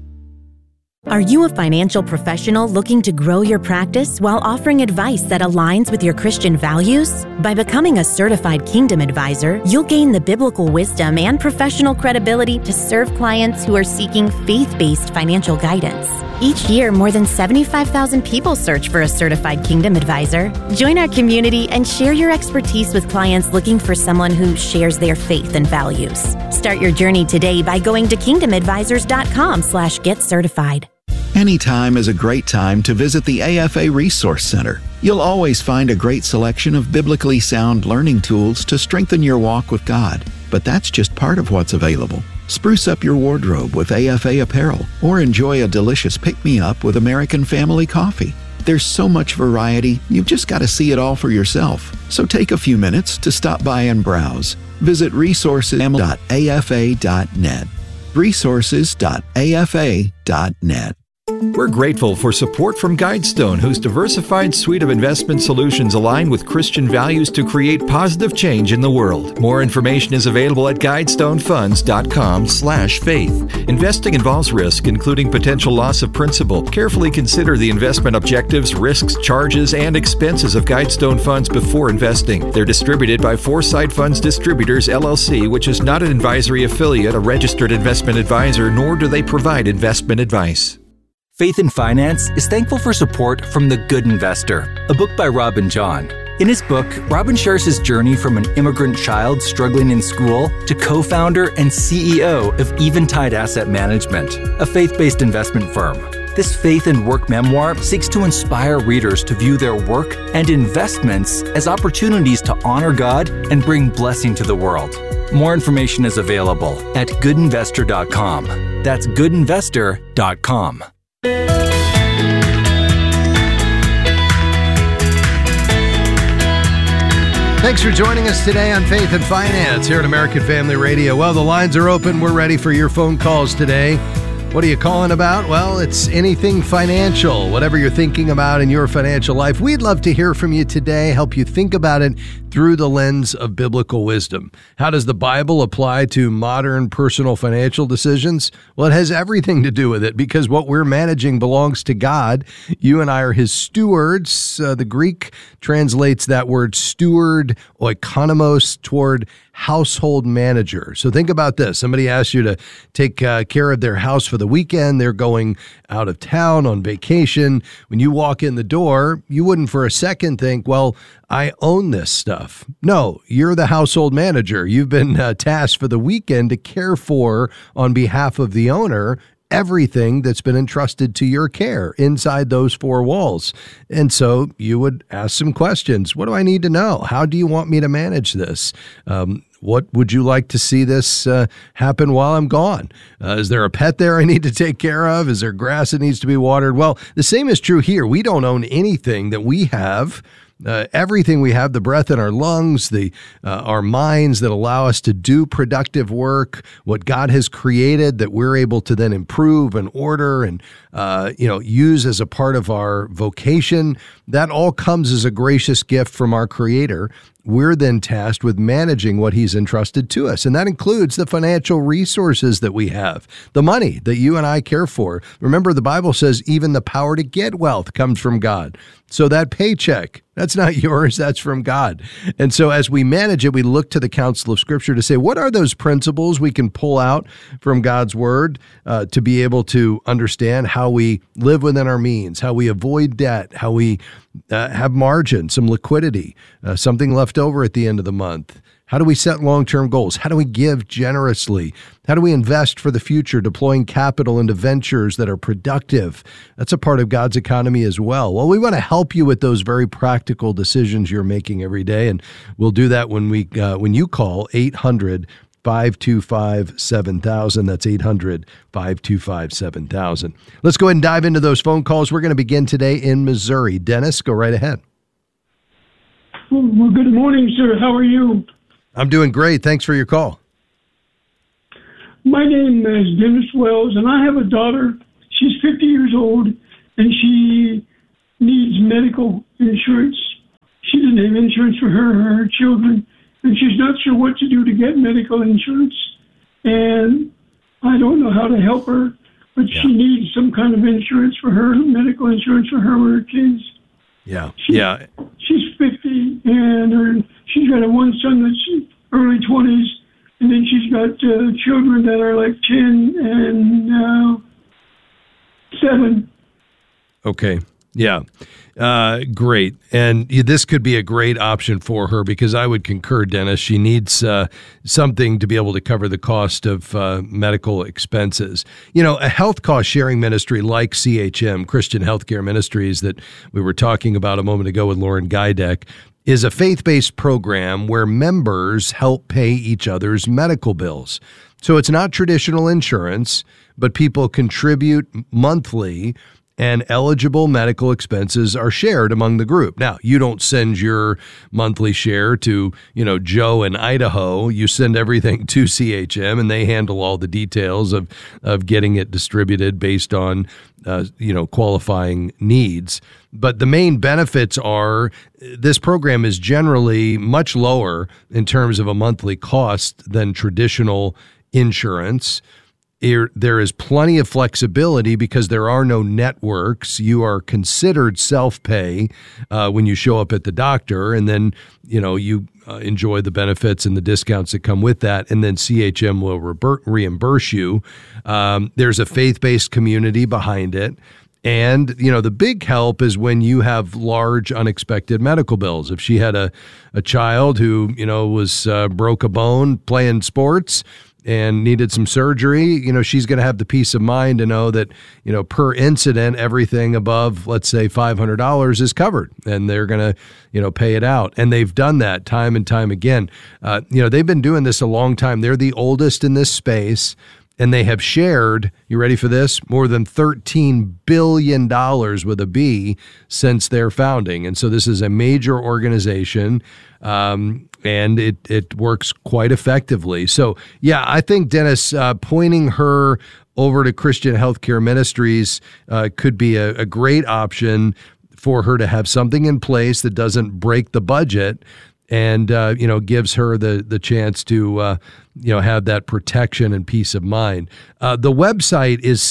Are you a financial professional looking to grow your practice while offering advice that aligns with your Christian values? By becoming a certified Kingdom Advisor, you'll gain the biblical wisdom and professional credibility to serve clients who are seeking faith-based financial guidance. Each year, more than seventy-five thousand people search for a certified Kingdom Advisor. Join our community and share your expertise with clients looking for someone who shares their faith and values. Start your journey today by going to kingdom advisors dot com slash get certified. Anytime is a great time to visit the A F A Resource Center. You'll always find a great selection of biblically sound learning tools to strengthen your walk with God. But that's just part of what's available. Spruce up your wardrobe with A F A apparel, or enjoy a delicious pick-me-up with American Family Coffee. There's so much variety, you've just got to see it all for yourself. So take a few minutes to stop by and browse. Visit resources dot a f a dot net. resources dot a f a dot net. We're grateful for support from Guidestone, whose diversified suite of investment solutions align with Christian values to create positive change in the world. More information is available at guidestone funds dot com slash faith. Investing involves risk, including potential loss of principal. Carefully consider the investment objectives, risks, charges, and expenses of Guidestone Funds before investing. They're distributed by Foresight Funds Distributors, L L C, which is not an advisory affiliate, a registered investment advisor, nor do they provide investment advice. Faith in Finance is thankful for support from The Good Investor, a book by Robin John. In his book, Robin shares his journey from an immigrant child struggling in school to co-founder and C E O of Eventide Asset Management, a faith-based investment firm. This faith and work memoir seeks to inspire readers to view their work and investments as opportunities to honor God and bring blessing to the world. More information is available at good investor dot com. That's good investor dot com. Thanks for joining us today on Faith and Finance here at American Family Radio. Well, the lines are open. We're ready for your phone calls today. What are you calling about? Well, it's anything financial, whatever you're thinking about in your financial life. We'd love to hear from you today, help you think about it through the lens of biblical wisdom. How does the Bible apply to modern personal financial decisions? Well, it has everything to do with it because what we're managing belongs to God. You and I are his stewards. Uh, the Greek translates that word steward, oikonomos, toward household manager. So think about this. Somebody asks you to take uh, care of their house for the weekend. They're going out of town on vacation. When you walk in the door, you wouldn't for a second think, well, I own this stuff. No, you're the household manager. You've been uh, tasked for the weekend to care for, on behalf of the owner, everything that's been entrusted to your care inside those four walls. And so you would ask some questions. What do I need to know? How do you want me to manage this? Um, What would you like to see this uh, happen while I'm gone? Uh, is there a pet there I need to take care of? Is there grass that needs to be watered? Well, the same is true here. We don't own anything that we have. Uh, everything we have, the breath in our lungs, the uh, our minds that allow us to do productive work, what God has created that we're able to then improve and order and uh, you know use as a part of our vocation, that all comes as a gracious gift from our Creator. We're then tasked with managing what he's entrusted to us. And that includes the financial resources that we have, the money that you and I care for. Remember, the Bible says even the power to get wealth comes from God. So that paycheck, that's not yours, that's from God. And so as we manage it, we look to the counsel of Scripture to say, what are those principles we can pull out from God's Word uh, to be able to understand how we live within our means, how we avoid debt, how we uh, have margin, some liquidity, uh, something left over at the end of the month, How do we set long-term goals? How do we give generously? How do we invest for the future, deploying capital into ventures that are productive? That's a part of God's economy as well. Well, we want to help you with those very practical decisions you're making every day, and we'll do that when we uh, when you call eight hundred, five two five, seven thousand. That's eight hundred, five two five, seven thousand. Let's go ahead and dive into those phone calls. We're going to begin today in Missouri. Dennis, go right ahead. Well, good morning, sir. How are you? I'm doing great. Thanks for your call. My name is Dennis Wells, and I have a daughter. She's fifty years old, and she needs medical insurance. She doesn't have insurance for her or her children, and she's not sure what to do to get medical insurance. And I don't know how to help her, but yeah. she needs some kind of insurance for her, medical insurance for her or her kids. Yeah, she, yeah. She's fifty, and her, she's got a one son that's early twenties, and then she's got uh, children that are like ten and uh, seven. Okay. Yeah. Uh, great. And this could be a great option for her because I would concur, Dennis. She needs uh, something to be able to cover the cost of uh, medical expenses. You know, a health cost sharing ministry like C H M, Christian Healthcare Ministries, that we were talking about a moment ago with Lauren Geideck, is a faith-based program where members help pay each other's medical bills. So it's not traditional insurance, but people contribute monthly and eligible medical expenses are shared among the group. Now, you don't send your monthly share to, you know, Joe in Idaho. You send everything to C H M, and they handle all the details of, of getting it distributed based on, uh, you know, qualifying needs. But the main benefits are this program is generally much lower in terms of a monthly cost than traditional insurance. There is plenty of flexibility because there are no networks. You are considered self-pay uh, when you show up at the doctor, and then you know you uh, enjoy the benefits and the discounts that come with that, and then C H M will reber- reimburse you. Um, there's a faith-based community behind it. And, you know, the big help is when you have large unexpected medical bills. If she had a, a child who, you know, was uh, broke a bone playing sports and needed some surgery, you know, she's going to have the peace of mind to know that, you know, per incident, everything above, let's say, five hundred dollars is covered, and they're going to, you know, pay it out. And they've done that time and time again. Uh, you know, they've been doing this a long time. They're the oldest in this space, and they have shared, you ready for this, more than thirteen billion dollars with a B since their founding. And so this is a major organization. Um, and it, it works quite effectively. So, yeah, I think, Dennis, uh, pointing her over to Christian Healthcare Ministries uh, could be a, a great option for her to have something in place that doesn't break the budget and, uh, you know, gives her the, the chance to, uh, you know, have that protection and peace of mind. Uh, the website is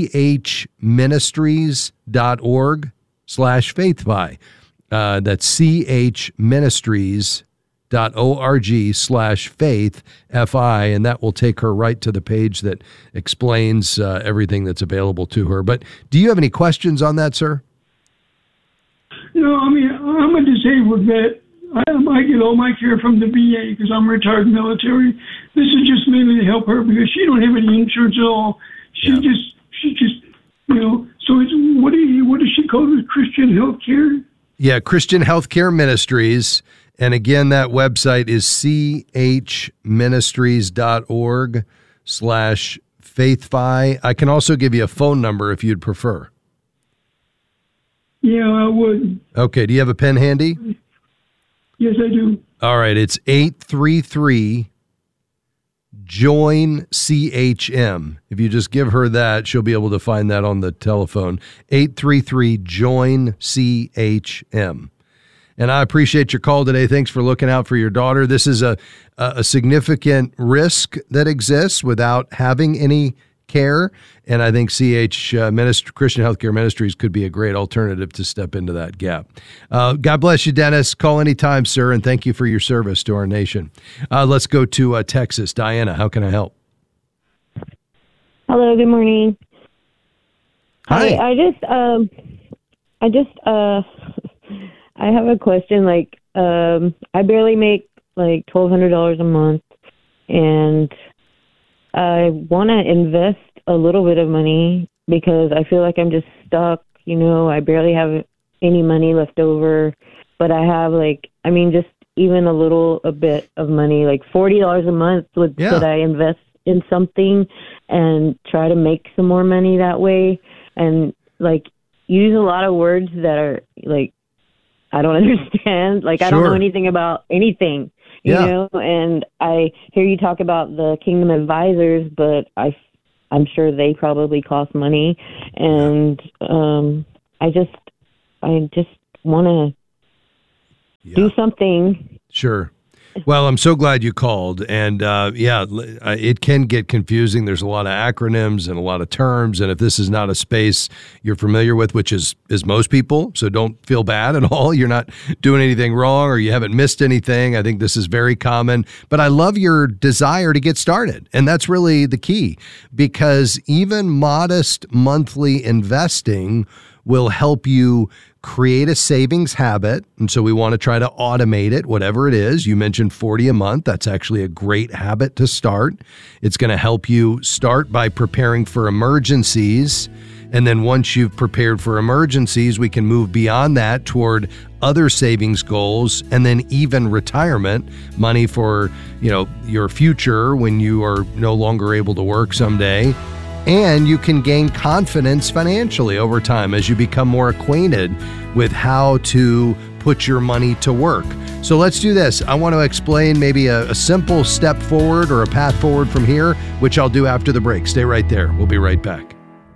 chministries.org slash faithfi. Uh, that's chministries.org slash faith, F I, and that will take her right to the page that explains uh, everything that's available to her. But do you have any questions on that, sir? No, I mean, I'm a disabled vet. I, I get all my care from the V A because I'm retired military. This is just mainly to help her because she don't have any insurance at all. She yeah. just, she just, you know, so it's, what do you, what does she call it? Christian Healthcare? Yeah, Christian Healthcare Ministries. And again, that website is chministries.org slash faithfi. I can also give you a phone number if you'd prefer. Yeah, I would. Okay, do you have a pen handy? Yes, I do. All right, it's eight three three join C H M. If you just give her that, she'll be able to find that on the telephone. eight three three join C H M. And I appreciate your call today. Thanks for looking out for your daughter. This is a, a significant risk that exists without having any care. And I think C H uh, Ministry, Christian Healthcare Ministries could be a great alternative to step into that gap. Uh, God bless you, Dennis. Call anytime, sir, and thank you for your service to our nation. Uh, let's go to uh, Texas. Diana, how can I help? Hello, good morning. Hi. I, I just, um, I just, uh, I have a question. Like, um, I barely make like twelve hundred dollars a month, and I want to invest a little bit of money because I feel like I'm just stuck. You know, I barely have any money left over, but I have like, I mean, just even a little, a bit of money, like forty dollars a month would, Yeah. could I invest in something and try to make some more money that way? And like, you use a lot of words that are like, I don't understand. Like, I don't know Sure. anything about anything, you Yeah. know, and I hear you talk about the Kingdom Advisors, but I, I'm sure they probably cost money. And um, I just, I just want to do something. Sure. Well, I'm so glad you called. And uh, yeah, l- uh, it can get confusing. There's a lot of acronyms and a lot of terms. And if this is not a space you're familiar with, which is, is most people, so don't feel bad at all. You're not doing anything wrong or you haven't missed anything. I think this is very common. But I love your desire to get started. And that's really the key, because even modest monthly investing will help you create a savings habit. And so we want to try to automate it, whatever it is. You mentioned forty a month. That's actually a great habit to start. It's going to help you start by preparing for emergencies. And then once you've prepared for emergencies, we can move beyond that toward other savings goals, and then even retirement money for, you know, your future when you are no longer able to work someday. And you can gain confidence financially over time as you become more acquainted with how to put your money to work. So let's do this. I want to explain maybe a, a simple step forward or a path forward from here, which I'll do after the break. Stay right there. We'll be right back.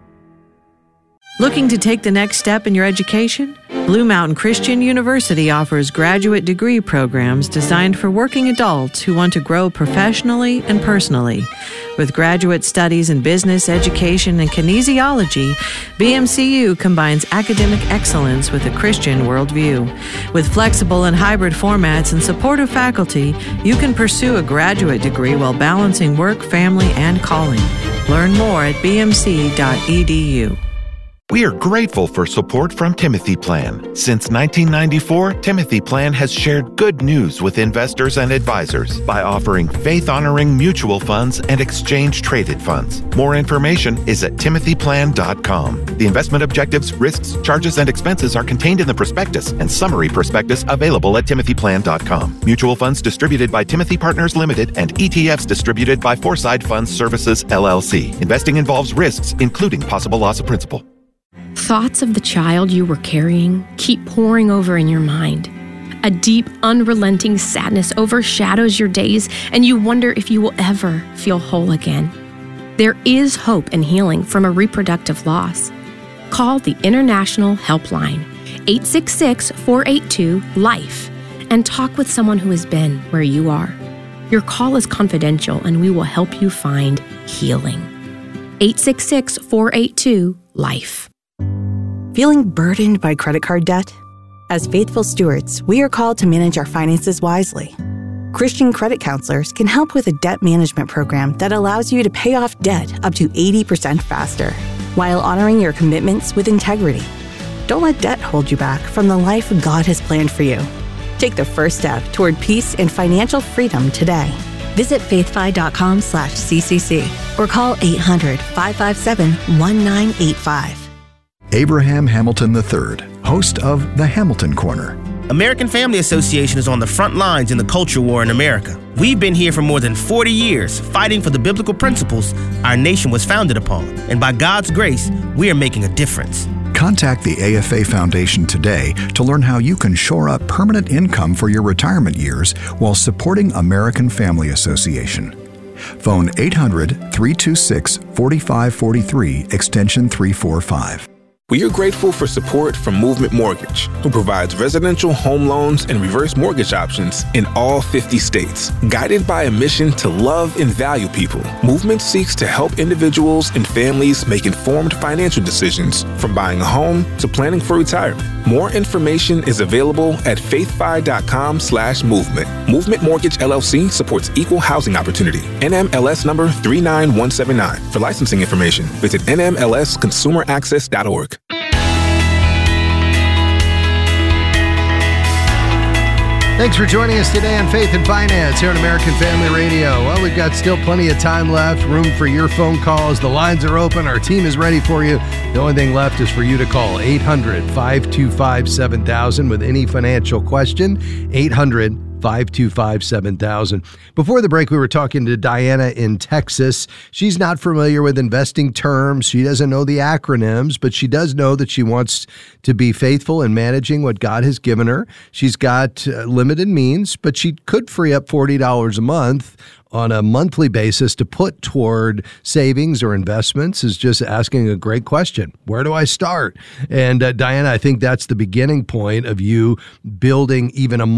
Looking to take the next step in your education? Blue Mountain Christian University offers graduate degree programs designed for working adults who want to grow professionally and personally. With graduate studies in business, education, and kinesiology, B M C U combines academic excellence with a Christian worldview. With flexible and hybrid formats and supportive faculty, you can pursue a graduate degree while balancing work, family, and calling. Learn more at b m c dot e d u. We are grateful for support from Timothy Plan. Since nineteen ninety-four, Timothy Plan has shared good news with investors and advisors by offering faith-honoring mutual funds and exchange-traded funds. More information is at timothy plan dot com. The investment objectives, risks, charges, and expenses are contained in the prospectus and summary prospectus available at timothy plan dot com. Mutual funds distributed by Timothy Partners Limited and E T Fs distributed by Foreside Funds Services, L L C. Investing involves risks, including possible loss of principal. Thoughts of the child you were carrying keep pouring over in your mind. A deep, unrelenting sadness overshadows your days, and you wonder if you will ever feel whole again. There is hope and healing from a reproductive loss. Call the International Helpline, eight six six, four eight two, LIFE, and talk with someone who has been where you are. Your call is confidential, and we will help you find healing. eight six six, four eight two, LIFE. Feeling burdened by credit card debt? As faithful stewards, we are called to manage our finances wisely. Christian credit counselors can help with a debt management program that allows you to pay off debt up to eighty percent faster, while honoring your commitments with integrity. Don't let debt hold you back from the life God has planned for you. Take the first step toward peace and financial freedom today. Visit faithfi.com slash CCC or call eight hundred, five five seven, one nine eight five. Abraham Hamilton the third, host of The Hamilton Corner. American Family Association is on the front lines in the culture war in America. We've been here for more than forty years, fighting for the biblical principles our nation was founded upon. And by God's grace, we are making a difference. Contact the A F A Foundation today to learn how you can shore up permanent income for your retirement years while supporting American Family Association. Phone eight hundred, three two six, four five four three, extension three forty-five. We are grateful for support from Movement Mortgage, who provides residential home loans and reverse mortgage options in all fifty states. Guided by a mission to love and value people, Movement seeks to help individuals and families make informed financial decisions, from buying a home to planning for retirement. More information is available at faithfi.com slash movement. Movement Mortgage L L C supports equal housing opportunity. N M L S number three nine one seven nine. For licensing information, visit N M L S consumer access dot org. Thanks for joining us today on Faith and Finance here on American Family Radio. Well, we've got still plenty of time left, room for your phone calls. The lines are open. Our team is ready for you. The only thing left is for you to call eight hundred, five two five, seven thousand with any financial question. eight hundred, five two five, seven thousand. Before the break, we were talking to Diana in Texas. She's not familiar with investing terms. She doesn't know the acronyms, but she does know that she wants to be faithful in managing what God has given her. She's got uh, limited means, but she could free up forty dollars a month on a monthly basis to put toward savings or investments. Is just asking a great question. Where do I start? And uh, Diana, I think that's the beginning point of you building even a more